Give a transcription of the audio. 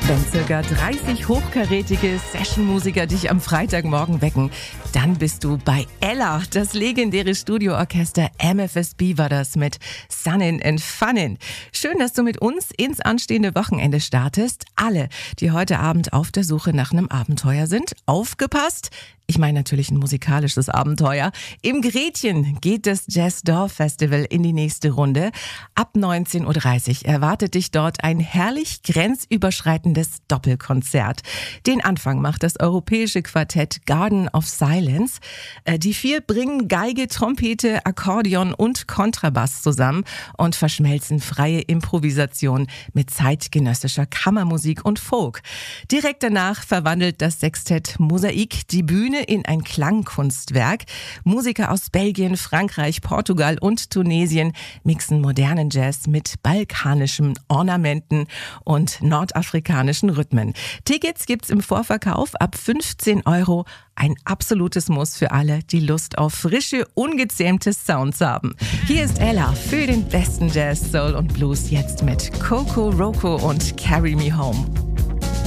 Wenn circa 30 hochkarätige Sessionmusiker dich am Freitagmorgen wecken, dann bist du bei Ella. Das legendäre Studioorchester MFSB war das mit Sunnin' and Funnin'. Schön, dass du mit uns ins anstehende Wochenende startest. Alle, die heute Abend auf der Suche nach einem Abenteuer sind, aufgepasst! Ich meine natürlich ein musikalisches Abenteuer. Im Gretchen geht das Jazz Door Festival in die nächste Runde. Ab 19.30 Uhr erwartet dich dort ein herrlich grenzüberschreitendes Doppelkonzert. Den Anfang macht das europäische Quartett Garden of Silence. Die vier bringen Geige, Trompete, Akkordeon und Kontrabass zusammen und verschmelzen freie Improvisation mit zeitgenössischer Kammermusik und Folk. Direkt danach verwandelt das Sextett Mosaik die Bühne in ein Klangkunstwerk. Musiker aus Belgien, Frankreich, Portugal und Tunesien mixen modernen Jazz mit balkanischen Ornamenten und nordafrikanischen Rhythmen. Tickets gibt's im Vorverkauf ab 15 €. Ein absolutes Muss für alle, die Lust auf frische, ungezähmte Sounds haben. Hier ist Ella für den besten Jazz, Soul und Blues jetzt mit Coco Roco und Carry Me Home.